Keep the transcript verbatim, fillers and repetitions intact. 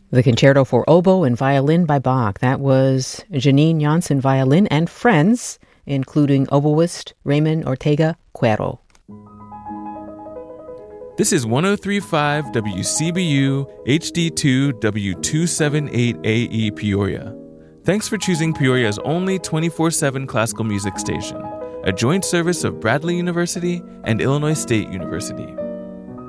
The Concerto for Oboe and Violin by Bach. That was Janine Janssen Violin and Friends, including oboist Raymond Ortega Cuero. This is one oh three point five W C B U H D two W two seventy-eight A E Peoria. Thanks for choosing Peoria's only twenty-four seven classical music station, a joint service of Bradley University and Illinois State University.